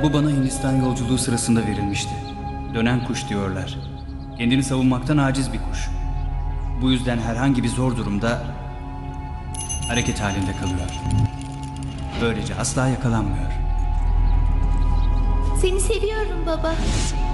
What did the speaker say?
Bu bana Hindistan yolculuğu sırasında verilmişti. Dönen kuş diyorlar. Kendini savunmaktan aciz bir kuş. Bu yüzden herhangi bir zor durumda hareket halinde kalıyor. Böylece asla yakalanmıyor. Seni seviyorum baba.